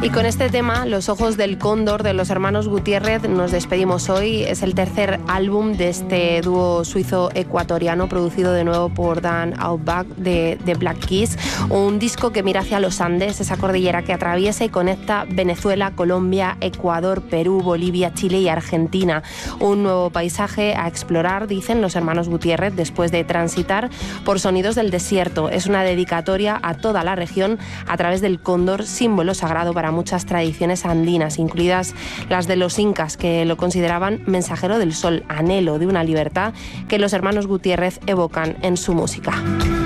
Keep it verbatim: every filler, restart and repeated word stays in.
Y con este tema, Los ojos del cóndor de los hermanos Gutiérrez, nos despedimos hoy. Es el tercer álbum de este dúo suizo-ecuatoriano, producido de nuevo por Dan Auerbach de, de Black Keys. Un disco que mira hacia los Andes, esa cordillera que atraviesa y conecta Venezuela, Colombia, Ecuador, Perú, Bolivia, Chile y Argentina. Un nuevo paisaje a explorar, dicen los hermanos Gutiérrez, después de transitar por sonidos del desierto. Es una dedicatoria a toda la región a través del cóndor, símbolo sagrado para muchas tradiciones andinas, incluidas las de los incas, que lo consideraban mensajero del sol, anhelo de una libertad que los hermanos Gutiérrez evocan en su música.